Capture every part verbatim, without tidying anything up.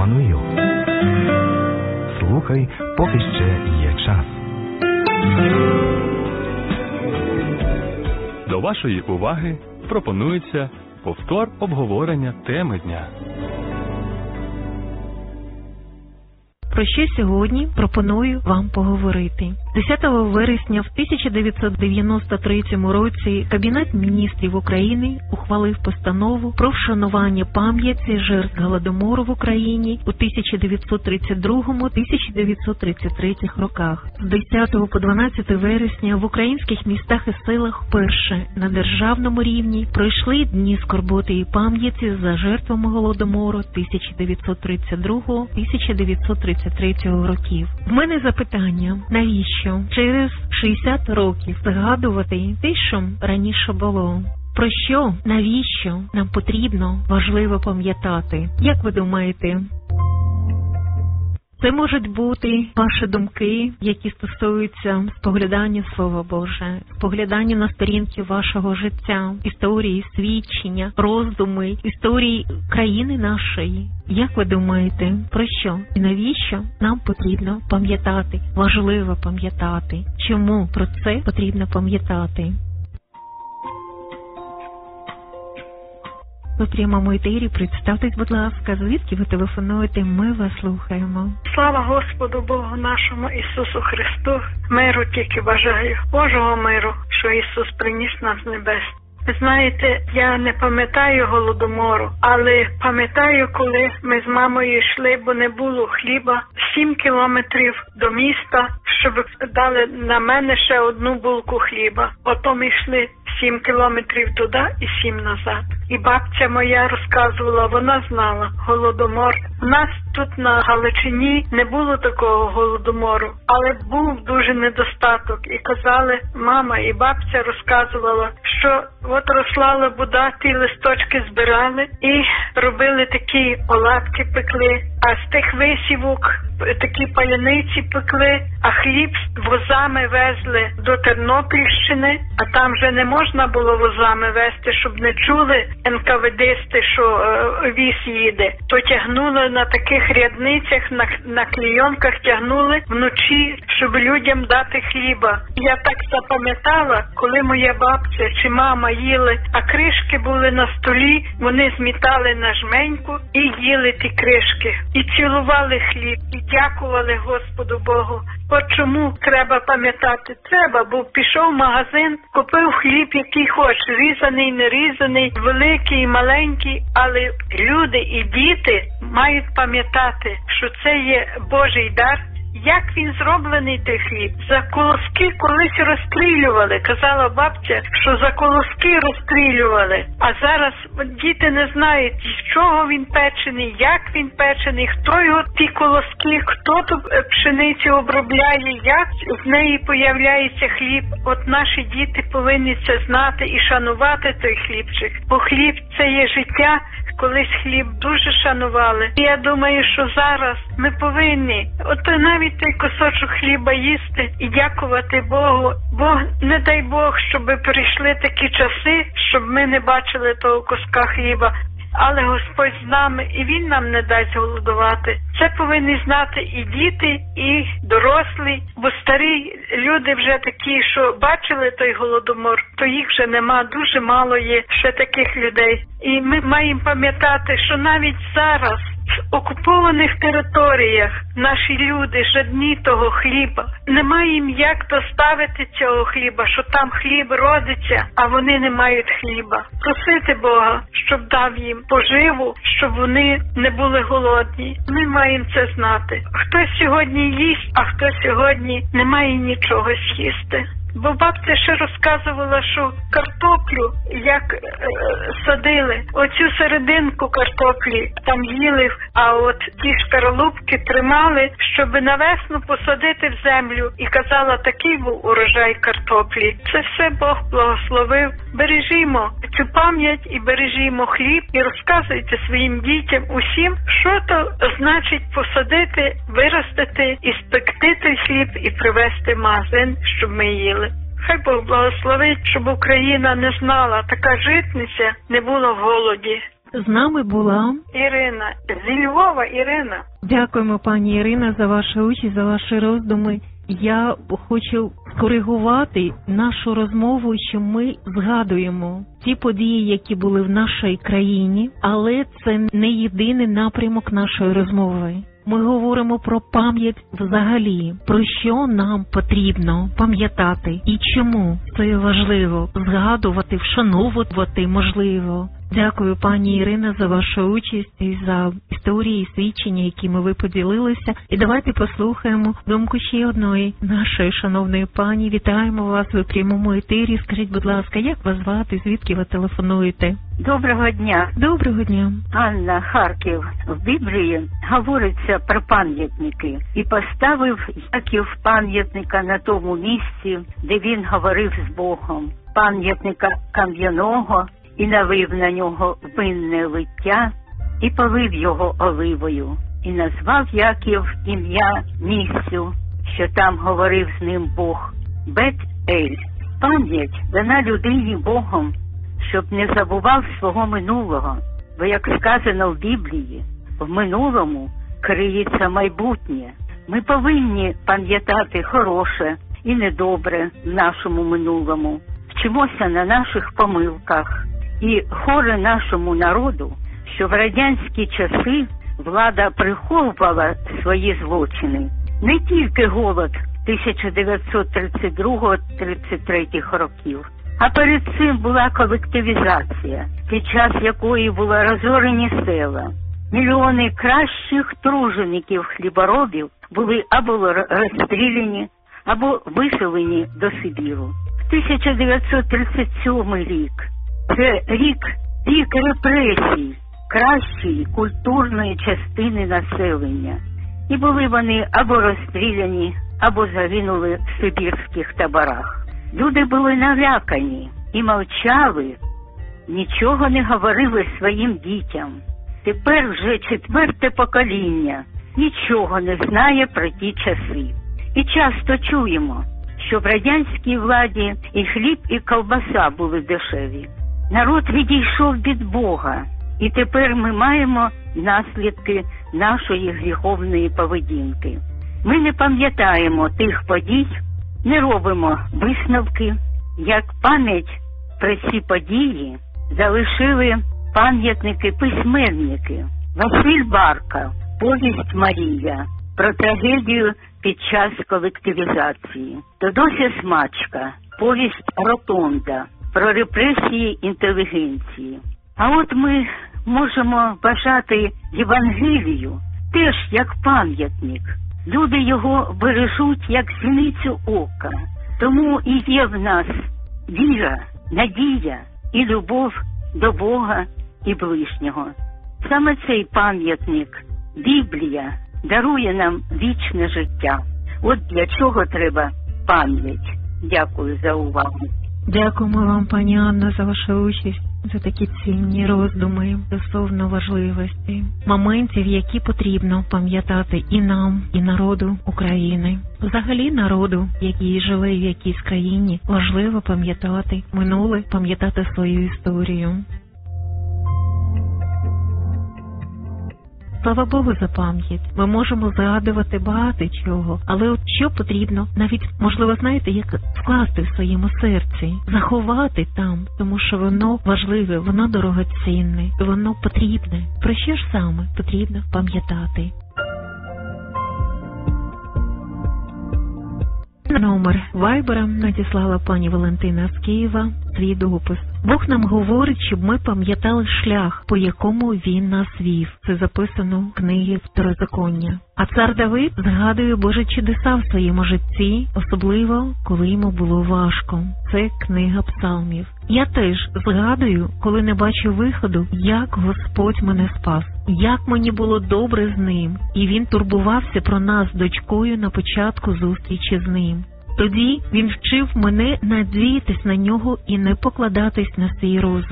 Іммануїл. Слухай, поки ще є час. До вашої уваги пропонується повтор обговорення теми дня. Про що сьогодні пропоную вам поговорити? десятого вересня в тисяча дев'ятсот дев'яносто третьому році Кабінет міністрів України ухвалив постанову про вшанування пам'яті жертв Голодомору в Україні у тисяча дев'ятсот тридцять другому - тисяча дев'ятсот тридцять третьому роках. З десятого по дванадцяте вересня в українських містах і селах вперше на державному рівні пройшли дні скорботи і пам'яті за жертвами Голодомору тисяча дев'ятсот тридцять другого - тисяча дев'ятсот тридцять третього років. В мене запитання: навіщо через шістдесят років згадувати те, що раніше було? Про що, навіщо нам потрібно важливо пам'ятати? Як ви думаєте? Це можуть бути ваші думки, які стосуються споглядання Слова Боже, споглядання на сторінки вашого життя, історії, свідчення, роздуми, історії країни нашої. Як ви думаєте, про що і навіщо нам потрібно пам'ятати, важливо пам'ятати? Чому про це потрібно пам'ятати? У прямому етері представтесь, будь ласка, звідки ви телефонуєте, ми вас слухаємо. Слава Господу Богу нашому Ісусу Христу, миру тільки бажаю, Божого миру, що Ісус приніс нам з небес. Ви знаєте, я не пам'ятаю Голодомору, але пам'ятаю, коли ми з мамою йшли, бо не було хліба, сім кілометрів до міста, щоб дали на мене ще одну булку хліба. Потім йшли сім кілометрів туди і сім назад. І бабця моя розказувала, вона знала Голодомор. У нас тут на Галичині не було такого Голодомору, але був дуже недостаток. І казали, мама і бабця розказувала, що от росла лобода, ті листочки збирали і робили такі оладки пекли, а з тих висівок такі паляниці пекли, а хліб возами везли до Тернопільщини, а там вже не можна було возами везти, щоб не чули ен ка ве дисти, що е, віз їде. То тягнули на таких рядницях, на, на клійонках тягнули вночі, щоб людям дати хліба. Я так запам'ятала, коли моя бабця чи мама їли, а кришки були на столі, вони змітали на жменьку і їли ті кришки. І цілували хліб, і дякували Господу Богу. От чому треба пам'ятати? Треба, бо пішов в магазин, купив хліб, який хочеш, різаний, нерізаний, великий, маленький, але люди і діти мають пам'ятати, що це є Божий дар. Як він зроблений, той хліб? За колоски колись розстрілювали. Казала бабця, що за колоски розстрілювали. А зараз діти не знають, з чого він печений, як він печений, хто його ті колоски, хто ту пшеницю обробляє, як з неї появляється хліб. От наші діти повинні це знати і шанувати той хлібчик. Бо хліб – це є життя. Колись хліб дуже шанували. І я думаю, що зараз ми повинні, от навіть той кусочок хліба їсти і дякувати Богу. Бо не дай Бог, щоб прийшли такі часи, щоб ми не бачили того куска хліба. Але Господь з нами, і Він нам не дасть голодувати. Це повинні знати і діти, і дорослі, бо старі люди вже такі, що бачили той Голодомор, то їх вже нема, дуже мало є ще таких людей. І ми маємо пам'ятати, що навіть зараз в окупованих територіях наші люди жадні того хліба. Немає їм як доставити цього хліба, що там хліб родиться, а вони не мають хліба. Просити Бога, щоб дав їм поживу, щоб вони не були голодні. Ми маємо це знати. Хтось сьогодні їсть, а хтось сьогодні не має нічого з'їсти. Бо бабця ще розказувала, що картоплю, як е, садили, оцю серединку картоплі там їли, а от ті шкаралупки тримали, щоб на весну посадити в землю. І казала, такий був урожай картоплі. Це все Бог благословив. Бережімо цю пам'ять і бережімо хліб, і розказуйте своїм дітям усім, що то значить посадити, виростити і спекти той хліб і привезти в магазин, щоб ми їли. Хай Бог благословить, щоб Україна не знала, така житниця не була в голоді. З нами була Ірина. Зі Львова Ірина. Дякуємо, пані Ірина, за вашу участь, за ваші роздуми. Я хочу скоригувати нашу розмову, що ми згадуємо ті події, які були в нашій країні, але це не єдиний напрямок нашої розмови. Ми говоримо про пам'ять взагалі, про що нам потрібно пам'ятати і чому це важливо згадувати, вшановувати можливо. Дякую, пані Ірина, за вашу участь і за історії, і свідчення, якими ви поділилися. І давайте послухаємо думку ще одної нашої шановної пані. Вітаємо вас, ви в прямому етері. Скажіть, будь ласка, як вас звати, звідки ви телефонуєте? Доброго дня. Доброго дня. Анна, Харків. В Біблії говориться про пам'ятники. І поставив Яків пам'ятника на тому місці, де він говорив з Богом. Пам'ятника кам'яного, і налив на нього винне лиття, і полив його оливою. І назвав Яків ім'я місцю, що там говорив з ним Бог, Бет-Ель. Пам'ять дана людині Богом, щоб не забував свого минулого. Бо, як сказано в Біблії, в минулому криється майбутнє. Ми повинні пам'ятати хороше і недобре в нашому минулому. Вчимося на наших помилках. І горе нашому народу, що в радянські часи влада приховувала свої злочини. Не тільки голод тисяча дев'ятсот тридцять другого - тридцять третього років, а перед цим була колективізація, під час якої були розорені села. Мільйони кращих тружеників-хліборобів були або розстріляні, або виселені до Сибіру. тисяча дев'ятсот тридцять сьомий рік – це рік, рік репресій кращої культурної частини населення. І були вони або розстріляні, або загинули в сибірських таборах. Люди були налякані і мовчали, нічого не говорили своїм дітям. Тепер вже четверте покоління нічого не знає про ті часи. І часто чуємо, що в радянській владі і хліб, і ковбаса були дешеві. Народ відійшов від Бога, і тепер ми маємо наслідки нашої гріховної поведінки. Ми не пам'ятаємо тих подій, не робимо висновки, як пам'ять про ці події залишили пам'ятники-письменники. Василь Барка, повість «Марія» про трагедію під час колективізації. Тодося Смачка, повість «Ротонда» про репресії інтелігенції. А от ми можемо вважати Євангелію теж як пам'ятник. Люди його бережуть як зіницю ока. Тому і є в нас віра, надія і любов до Бога і ближнього. Саме цей пам'ятник, Біблія, дарує нам вічне життя. От для чого треба пам'ять. Дякую за увагу. Дякуємо вам, пані Анна, за вашу участь, за такі цінні роздуми стосовно важливості моментів, які потрібно пам'ятати і нам, і народу України. Взагалі народу, який живе в якійсь країні, важливо пам'ятати минуле, пам'ятати свою історію. Слава Богу за пам'ять. Ми можемо згадувати багато чого, але от що потрібно, навіть, можливо, знаєте, як скласти в своєму серці, заховати там, тому що воно важливе, воно дорогоцінне, воно потрібне. Про що ж саме потрібно пам'ятати? Номер вайбера надіслала пані Валентина з Києва свій допис. Бог нам говорить, щоб ми пам'ятали шлях, по якому він нас вів. Це записано в книгі Второзаконня. А цар Давид згадує Божі чудеса в своєму житті, особливо, коли йому було важко. Це книга Псалмів. Я теж згадую, коли не бачу виходу, як Господь мене спас. Як мені було добре з ним, і він турбувався про нас з дочкою на початку зустрічі з ним. Тоді він вчив мене надіятись на нього і не покладатись на свій розум.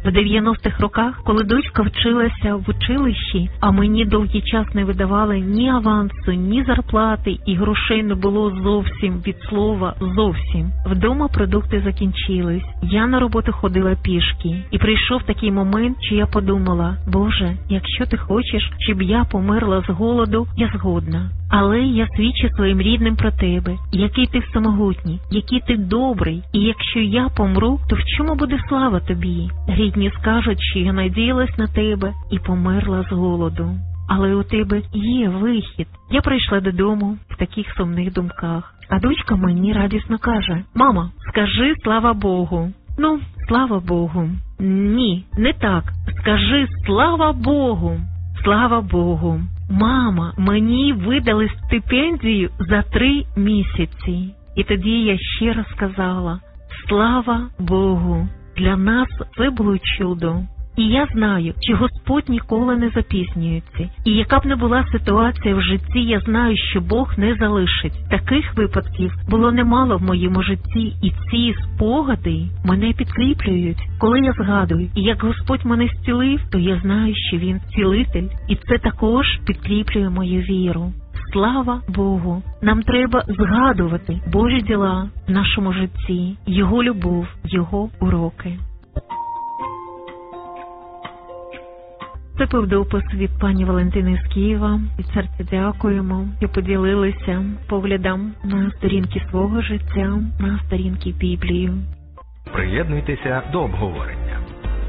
В дев'яностих роках, коли дочка вчилася в училищі, а мені довгий час не видавали ні авансу, ні зарплати, і грошей не було зовсім, від слова зовсім. Вдома продукти закінчились. Я на роботу ходила пішки. І прийшов такий момент, що я подумала: Боже, якщо ти хочеш, щоб я померла з голоду, я згодна. Але я свідчу своїм рідним про тебе, який ти всемогутній, який ти добрий, і якщо я помру, то в чому буде слава тобі? Рідні скажуть, що я надіялась на тебе і померла з голоду. Але у тебе є вихід. Я прийшла додому в таких сумних думках. А дочка мені радісно каже: мама, скажи слава Богу. Ну, слава Богу. Ні, не так. Скажи слава Богу. Слава Богу. Мама, мені видали стипендію за три місяці. І тоді я ще раз сказала: слава Богу. Для нас це було чудо. І я знаю, що Господь ніколи не запізнюється. І яка б не була ситуація в житті, я знаю, що Бог не залишить. Таких випадків було немало в моєму житті, і ці спогади мене підкріплюють. Коли я згадую, і як Господь мене зцілив, то я знаю, що Він цілитель, і це також підкріплює мою віру. Слава Богу! Нам треба згадувати Божі діла в нашому житті, Його любов, Його уроки. Це був допис від пані Валентини з Києва. Від серця дякуємо, що поділилися поглядом на сторінки свого життя, на сторінки Біблії. Приєднуйтеся до обговорення.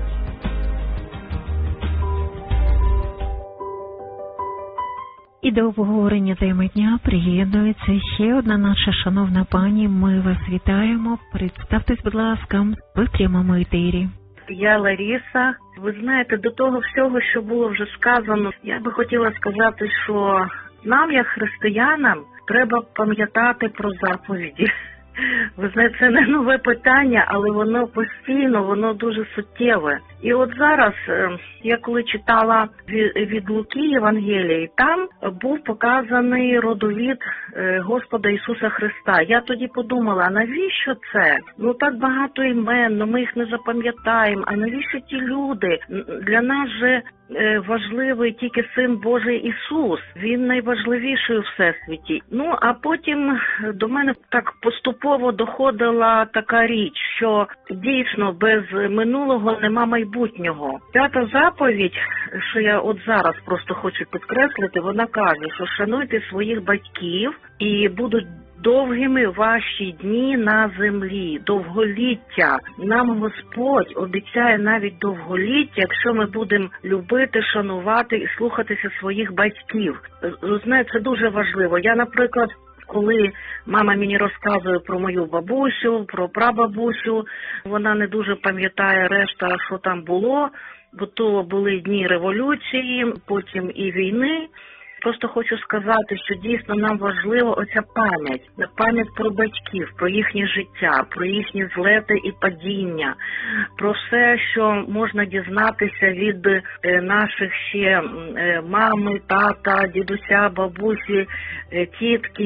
І до обговорення теми дня приєднується ще одна наша шановна пані. Ми вас вітаємо. Представтесь, будь ласка, ви в прямому етері. Я Лариса. Ви знаєте, до того всього, що було вже сказано, я би хотіла сказати, що нам, як християнам, треба пам'ятати про заповіді. Ви знаєте, це не нове питання, але воно постійно, воно дуже суттєве. І от зараз, я коли читала від Луки Євангелії, там був показаний родовід Господа Ісуса Христа. Я тоді подумала, а навіщо це? Ну так багато імен, ну ми їх не запам'ятаємо, а навіщо ті люди? Для нас же важливий тільки Син Божий Ісус. Він найважливіший у Всесвіті. Ну, а потім до мене так поступово доходила така річ, що дійсно без минулого нема майбутнього. П'ята заповідь, що я от зараз просто хочу підкреслити, вона каже, що шануйте своїх батьків і будуть довгими ваші дні на землі, довголіття. Нам Господь обіцяє навіть довголіття, якщо ми будемо любити, шанувати і слухатися своїх батьків. Знаєте, це дуже важливо. Я, наприклад, коли мама мені розказує про мою бабусю, про прабабусю, вона не дуже пам'ятає решта, що там було, бо то були дні революції, потім і війни. Просто хочу сказати, що дійсно нам важлива оця пам'ять, пам'ять про батьків, про їхнє життя, про їхні злети і падіння, про все, що можна дізнатися від наших ще мами, тата, дідуся, бабусі, тітки.